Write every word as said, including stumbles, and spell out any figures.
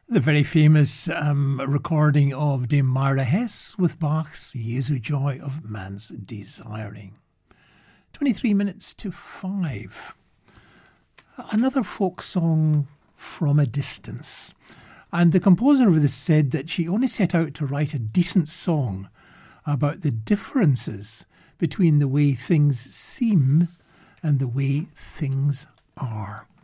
The very famous um, recording of Dame Myra Hess with Bach's Jesu Joy of Man's Desiring. twenty-three minutes to five. Another folk song from a distance. And the composer of this said that she only set out to write a decent song about the differences between the way things seem and the way things are.